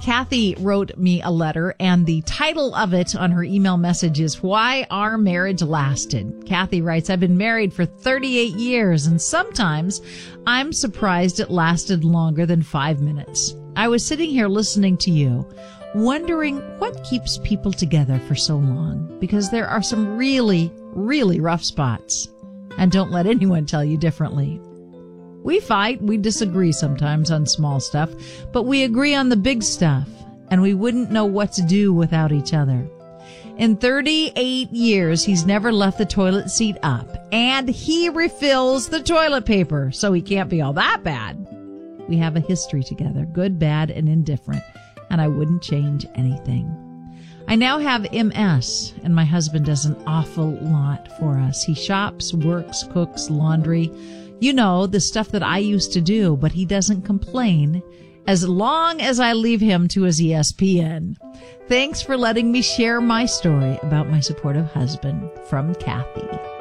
Kathy wrote me a letter, and the title of it on her email message is Why Our Marriage Lasted. Kathy writes, I've been married for 38 years, and sometimes I'm surprised it lasted longer than 5 minutes. I was sitting here listening to you, wondering what keeps people together for so long, because there are some really, really rough spots. And don't let anyone tell you differently. We fight, we disagree sometimes on small stuff, but we agree on the big stuff, and we wouldn't know what to do without each other. In 38 years, he's never left the toilet seat up, and he refills the toilet paper, so he can't be all that bad. We have a history together, good, bad, and indifferent, and I wouldn't change anything. I now have MS, and my husband does an awful lot for us. He shops, works, cooks, laundry, you know, the stuff that I used to do, but he doesn't complain as long as I leave him to his ESPN. Thanks for letting me share my story about my supportive husband. From Kathy.